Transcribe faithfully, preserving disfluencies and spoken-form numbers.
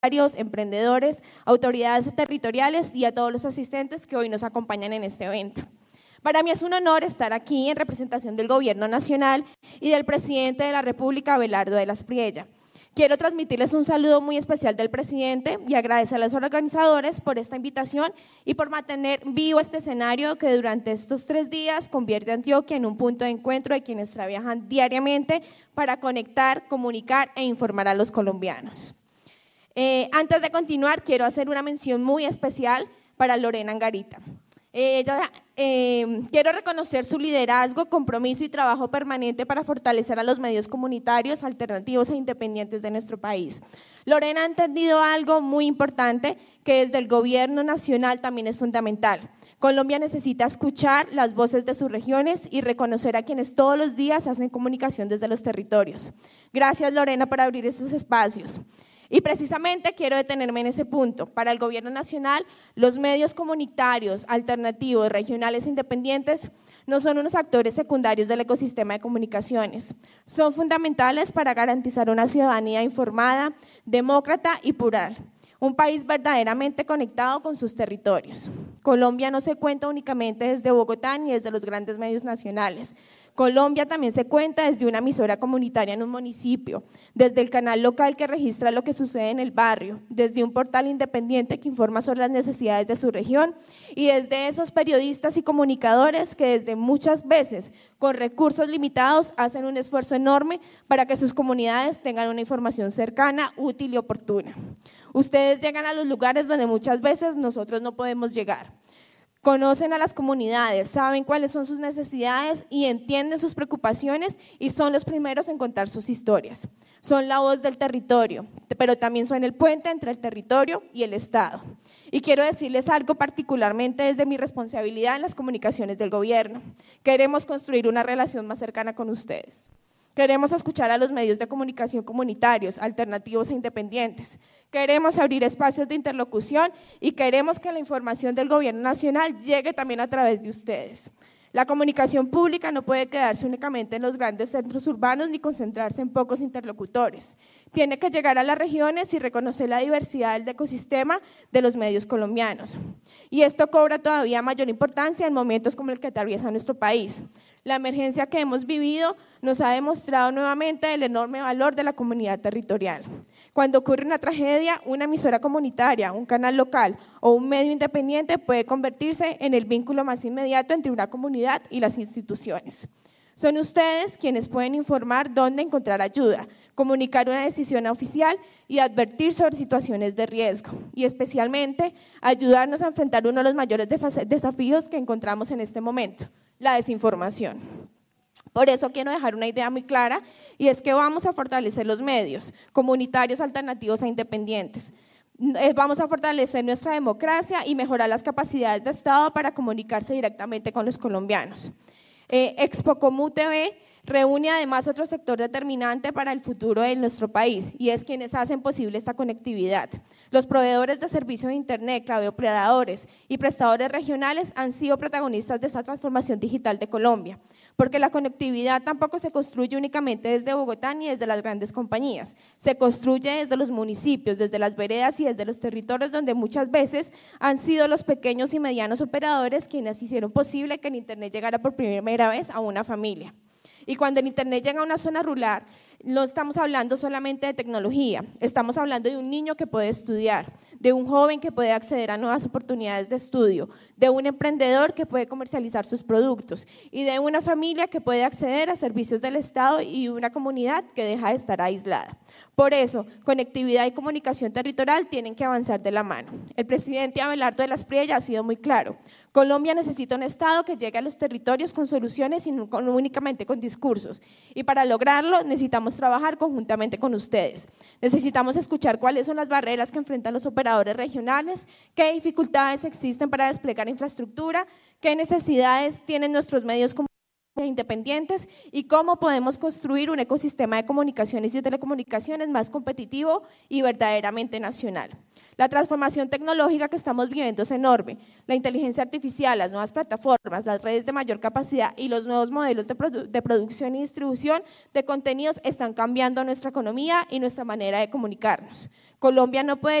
emprendedores, autoridades territoriales y a todos los asistentes que hoy nos acompañan en este evento. Para mí es un honor estar aquí en representación del Gobierno Nacional y del Presidente de la República, Abelardo de la Espriella. Quiero transmitirles un saludo muy especial del presidente y agradecer a los organizadores por esta invitación y por mantener vivo este escenario que durante estos tres días convierte a Antioquia en un punto de encuentro de quienes trabajan diariamente para conectar, comunicar e informar a los colombianos. Eh, antes de continuar, quiero hacer una mención muy especial para Lorena Angarita. Eh, ella, eh, quiero reconocer su liderazgo, compromiso y trabajo permanente para fortalecer a los medios comunitarios, alternativos e independientes de nuestro país. Lorena ha entendido algo muy importante que desde el Gobierno Nacional también es fundamental. Colombia necesita escuchar las voces de sus regiones y reconocer a quienes todos los días hacen comunicación desde los territorios. Gracias, Lorena, por abrir estos espacios. Y precisamente quiero detenerme en ese punto. Para el Gobierno Nacional, los medios comunitarios, alternativos, regionales e independientes no son unos actores secundarios del ecosistema de comunicaciones. Son fundamentales para garantizar una ciudadanía informada, demócrata y plural. Un país verdaderamente conectado con sus territorios. Colombia no se cuenta únicamente desde Bogotá ni desde los grandes medios nacionales. Colombia también se cuenta desde una emisora comunitaria en un municipio, desde el canal local que registra lo que sucede en el barrio, desde un portal independiente que informa sobre las necesidades de su región y desde esos periodistas y comunicadores que desde muchas veces con recursos limitados hacen un esfuerzo enorme para que sus comunidades tengan una información cercana, útil y oportuna. Ustedes llegan a los lugares donde muchas veces nosotros no podemos llegar. Conocen a las comunidades, saben cuáles son sus necesidades y entienden sus preocupaciones y son los primeros en contar sus historias. Son la voz del territorio, pero también son el puente entre el territorio y el Estado. Y quiero decirles algo particularmente desde mi responsabilidad en las comunicaciones del gobierno. Queremos construir una relación más cercana con ustedes. Queremos escuchar a los medios de comunicación comunitarios, alternativos e independientes. Queremos abrir espacios de interlocución y queremos que la información del Gobierno Nacional llegue también a través de ustedes. La comunicación pública no puede quedarse únicamente en los grandes centros urbanos ni concentrarse en pocos interlocutores. Tiene que llegar a las regiones y reconocer la diversidad del ecosistema de los medios colombianos. Y esto cobra todavía mayor importancia en momentos como el que atraviesa nuestro país. La emergencia que hemos vivido nos ha demostrado nuevamente el enorme valor de la comunidad territorial. Cuando ocurre una tragedia, una emisora comunitaria, un canal local o un medio independiente puede convertirse en el vínculo más inmediato entre una comunidad y las instituciones. Son ustedes quienes pueden informar dónde encontrar ayuda, comunicar una decisión oficial y advertir sobre situaciones de riesgo y especialmente ayudarnos a enfrentar uno de los mayores desafíos que encontramos en este momento, la desinformación. Por eso quiero dejar una idea muy clara y es que vamos a fortalecer los medios comunitarios, alternativos e independientes. Vamos a fortalecer nuestra democracia y mejorar las capacidades de Estado para comunicarse directamente con los colombianos. Eh, Expocomú T V reúne además otro sector determinante para el futuro de nuestro país y es quienes hacen posible esta conectividad. Los proveedores de servicios de internet, claveoperadores y prestadores regionales han sido protagonistas de esta transformación digital de Colombia, porque la conectividad tampoco se construye únicamente desde Bogotá ni desde las grandes compañías, se construye desde los municipios, desde las veredas y desde los territorios donde muchas veces han sido los pequeños y medianos operadores quienes hicieron posible que el internet llegara por primera vez a una familia. Y cuando el internet llega a una zona rural, no estamos hablando solamente de tecnología, estamos hablando de un niño que puede estudiar, de un joven que puede acceder a nuevas oportunidades de estudio, de un emprendedor que puede comercializar sus productos y de una familia que puede acceder a servicios del Estado y una comunidad que deja de estar aislada. Por eso, conectividad y comunicación territorial tienen que avanzar de la mano. El presidente Abelardo de la Espriella ha sido muy claro. Colombia necesita un Estado que llegue a los territorios con soluciones y no únicamente con discursos. Y para lograrlo necesitamos trabajar conjuntamente con ustedes. Necesitamos escuchar cuáles son las barreras que enfrentan los operadores regionales, qué dificultades existen para desplegar infraestructura, qué necesidades tienen nuestros medios comunitarios independientes y cómo podemos construir un ecosistema de comunicaciones y de telecomunicaciones más competitivo y verdaderamente nacional. La transformación tecnológica que estamos viviendo es enorme. La inteligencia artificial, las nuevas plataformas, las redes de mayor capacidad y los nuevos modelos de, produ de producción y distribución de contenidos están cambiando nuestra economía y nuestra manera de comunicarnos. Colombia no puede